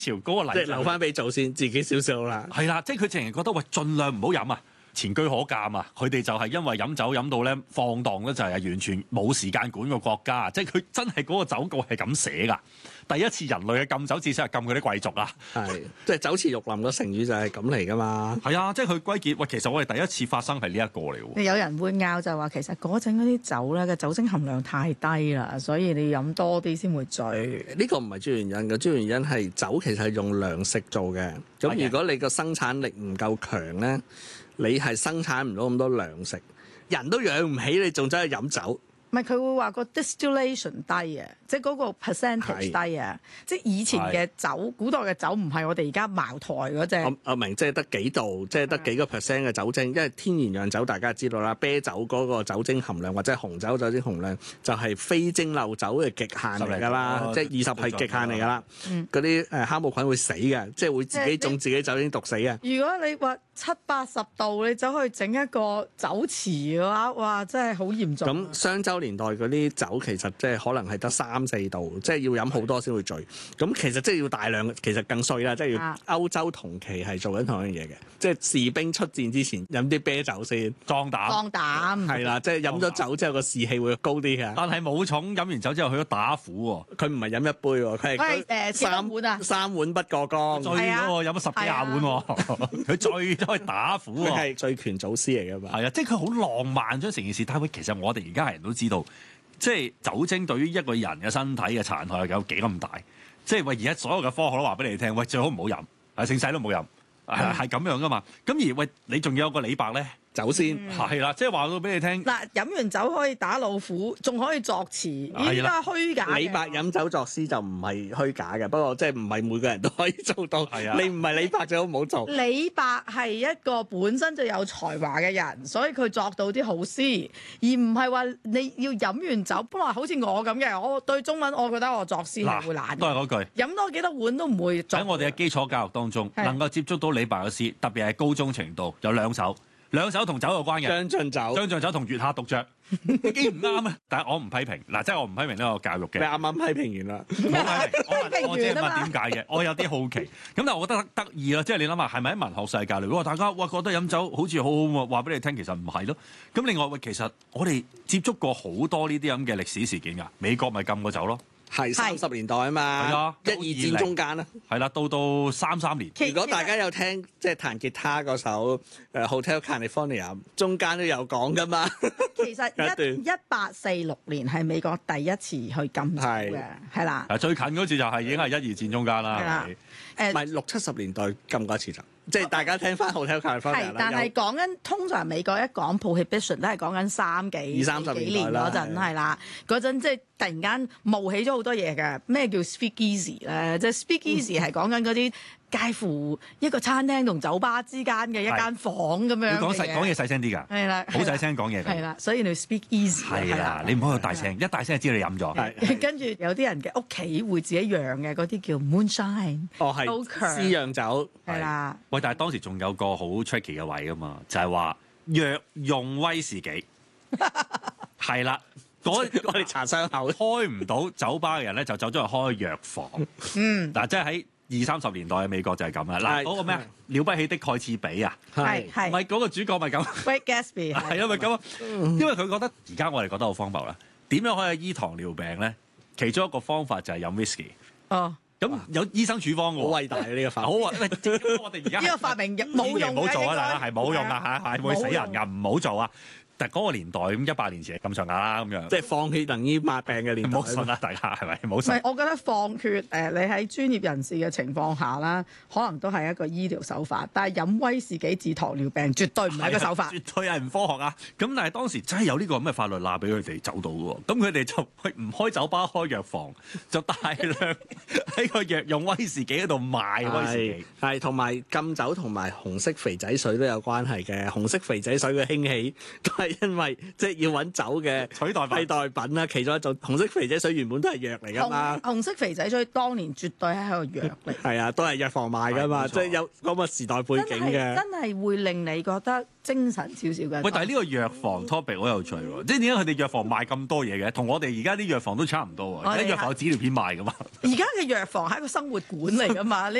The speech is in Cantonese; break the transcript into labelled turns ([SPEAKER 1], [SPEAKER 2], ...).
[SPEAKER 1] 朝嗰個禮，
[SPEAKER 2] 即係留翻俾祖先自己少少啦。
[SPEAKER 1] 係啦，即係佢淨係覺得喂，盡量唔好飲啊，前車可鑑啊！佢哋就係因為飲酒飲到咧放蕩咧，就係完全冇時間管個國家，即係佢真係嗰個酒告係咁寫㗎。第一次人類嘅禁酒，至少係禁佢啲貴族啊。
[SPEAKER 2] 係，即係酒池肉林個成語就係咁嚟㗎嘛。
[SPEAKER 1] 係啊，即係佢歸結喂，其實我哋第一次發生係呢一個嚟喎。
[SPEAKER 3] 有人會拗就話，其實嗰陣嗰啲酒咧嘅酒精含量太低啦，所以你飲多啲先會醉。
[SPEAKER 2] 呢個唔係主要原因嘅，主要原因係酒其實係用糧食做嘅。咁如果你個生產力唔夠強咧，你係生產唔到咁多糧食，人都養唔起，你仲走去飲酒。
[SPEAKER 3] 唔係佢會話個 distillation 低啊，即係嗰個 percentage 低啊，即係以前嘅酒，古代嘅酒唔係我哋而家茅台嗰隻。
[SPEAKER 2] 我明，即係得幾度，即係得幾個 percent 嘅酒精，因為天然釀酒大家知道啦，啤酒嗰個酒精含量或者紅酒酒精含量就係非蒸餾酒嘅極限嚟㗎啦，即係20係極限嚟㗎啦。嗰啲酵母菌會死嘅，即係會自己中自己酒精毒死嘅。
[SPEAKER 3] 如果你話70-80度，你走去整一個酒池嘅話，哇！真係好嚴重。
[SPEAKER 2] 咁商周年代嗰啲酒其實即係可能係得3-4度，即係要飲好多先會醉。咁其實即係要大量，其實更衰啦，即係要歐洲同期係做緊同樣嘢嘅，即係士兵出戰之前飲啲啤酒先
[SPEAKER 1] 壯膽。
[SPEAKER 3] 壯膽
[SPEAKER 2] 係啦，即係飲咗酒之後個士氣會高啲嘅。
[SPEAKER 1] 但係冇重飲完酒之後去咗打虎喎，
[SPEAKER 2] 佢唔係飲一杯喎，佢係三碗不過崗。
[SPEAKER 1] 醉咗喎，飲咗10幾廿碗喎，佢醉咗去打虎喎。
[SPEAKER 2] 佢係醉拳祖師嚟㗎嘛。
[SPEAKER 1] 係啊，即係佢好浪漫將成件事。但係其實我哋而家人都知道，即係酒精對於一個人嘅身體嘅殘害有幾咁大。即係喂，而家所有嘅科學都話俾你聽，喂，最好唔好飲，係成世都唔好飲，係咁樣噶嘛。咁而喂，你仲有個李白咧？
[SPEAKER 2] 酒先
[SPEAKER 1] 係啦，即係話到俾你聽。
[SPEAKER 3] 嗱，飲完酒可以打老虎，仲可以作詞，依家虛假嘅。
[SPEAKER 2] 李白飲酒作詩就唔係虛假嘅，不過即係唔係每個人都可以做到。
[SPEAKER 1] 係啊，
[SPEAKER 2] 你唔係李白最好唔好做。
[SPEAKER 3] 李白係一個本身就有才華嘅人，所以佢作到啲好詩，而唔係話你要飲完酒。本來好似我咁嘅，我對中文我覺得我作詩係會懶。
[SPEAKER 1] 都係嗰句，
[SPEAKER 3] 飲多幾多碗都唔會作。
[SPEAKER 1] 喺我哋嘅基礎教育當中，能夠接觸到李白嘅詩，特別係高中程度有兩首同酒有關嘅。
[SPEAKER 2] 將進酒，
[SPEAKER 1] 將進酒同月下獨酌，幾唔啱啊！但係我唔批評，嗱，即係我唔批評呢個教育嘅。
[SPEAKER 2] 你啱啱批評完啦，
[SPEAKER 1] 我即係問點解嘅，我有啲好奇。咁但係我覺得得意啦，即係你諗下，係咪喺文學世界裏？如果大家覺得飲酒好似好好喎，話俾你聽，其實唔係咯。咁另外喂，其實我哋接觸過好多呢啲咁嘅歷史事件㗎。美國咪禁過酒咯。
[SPEAKER 2] 係30年代啊嘛，
[SPEAKER 1] 係啊
[SPEAKER 2] 1、2戰中間啦，
[SPEAKER 1] 係啦，到33年。
[SPEAKER 2] 如果大家有聽即係彈吉他嗰首Hotel California， 中間都有講噶嘛。
[SPEAKER 3] 其實1846年係美國第一次去禁酒嘅，係啦。
[SPEAKER 1] 最近嗰次就係已經係1、2戰中間啦。
[SPEAKER 3] 係啦，
[SPEAKER 2] 唔係60、70年代禁過一次就。即係大家聽翻 Hotel California
[SPEAKER 3] 係，但係講緊通常美國一講 prohibition 都係講緊20-30年嗰陣係啦，嗰陣即係突然間冒起咗好多嘢嘅。咩叫 speakeasy 咧？即係 speakeasy 係講緊嗰啲介乎一個餐廳同酒吧之間嘅一間房咁樣。
[SPEAKER 1] 你講嘢細聲啲㗎。
[SPEAKER 3] 係啦，
[SPEAKER 1] 好細聲講嘢㗎。
[SPEAKER 3] 係啦，所以你要 speak easy。
[SPEAKER 1] 係啦，你唔好去大聲，一大聲就知你飲咗。
[SPEAKER 3] 跟住有啲人嘅屋企會自己釀嘅嗰啲叫 moonshine。
[SPEAKER 2] 哦，係私釀酒。
[SPEAKER 3] 係啦。
[SPEAKER 1] 喂，但係當時仲有個好 tricky 嘅位㗎嘛，就係話藥用威士忌。係啦。我
[SPEAKER 2] 哋查傷口
[SPEAKER 1] 開唔到酒吧嘅人咧，就走咗去開藥房。嗱，即係喺20-30年代嘅美國就係咁啦。嗱，嗰個咩了不起的蓋茨比啊，
[SPEAKER 3] 係
[SPEAKER 1] 咪嗰個主角咪咁
[SPEAKER 3] Great Gatsby
[SPEAKER 1] 係啊，咪咁啊，因為佢覺得而家我哋覺得好荒謬啦。點樣可以醫糖尿病咧？其中一個方法就係飲 whisky。
[SPEAKER 3] 哦，
[SPEAKER 1] 咁有醫生處方嘅喎，
[SPEAKER 2] 好偉大呢個發明。
[SPEAKER 1] 好啊，我哋而家
[SPEAKER 3] 呢個發明冇用，
[SPEAKER 1] 唔好做啊！大家係冇用啊嚇，係會死人㗎，唔好做啊！但係嗰個年代咁100年前係咁上下啦，咁樣
[SPEAKER 2] 即係放血能醫百病嘅年代。
[SPEAKER 1] 唔好信啦，大家係咪？唔好信。
[SPEAKER 3] 唔係，我覺得放血你喺專業人士嘅情況下啦，可能都係一個醫療手法。但係飲威士忌治糖尿病絕對唔係一個手法，
[SPEAKER 1] 絕對係唔科學啊！咁但係當時真係有呢個咁嘅法律罅俾佢哋走到喎。咁佢哋就唔開酒吧，開藥房，就大量喺個藥用威士忌嗰度賣威士忌。
[SPEAKER 2] 係同埋禁酒同埋紅色肥仔水都有關係嘅。紅色肥仔水嘅興起都係係因為即係要揾酒嘅
[SPEAKER 1] 取代
[SPEAKER 2] 替代品啦。其中一種紅色肥仔水原本都係藥嚟㗎嘛。
[SPEAKER 3] 紅色肥仔水當年絕對係一個藥嚟。
[SPEAKER 2] 係啊，都係藥房賣㗎嘛，即係有咁嘅時代背景嘅。
[SPEAKER 3] 真係會令你覺得精神少少嘅。
[SPEAKER 1] 喂，但係呢個藥房 topic 好有趣喎，即係點解佢哋藥房賣咁多嘢嘅？同我哋而家啲藥房都差唔多喎。而家藥房有紙尿片賣㗎嘛。
[SPEAKER 3] 而家嘅藥房係一個生活館嚟㗎嘛，你